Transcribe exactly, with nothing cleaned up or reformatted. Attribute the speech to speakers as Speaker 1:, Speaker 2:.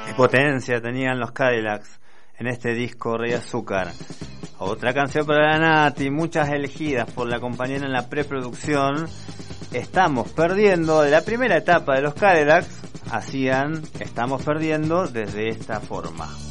Speaker 1: Qué potencia tenían los Cadillacs en este disco Rey Azúcar. Otra canción para la Nati, muchas elegidas por la compañera en la preproducción. Estamos perdiendo, la primera etapa de los Cadillacs hacían Estamos perdiendo desde esta forma.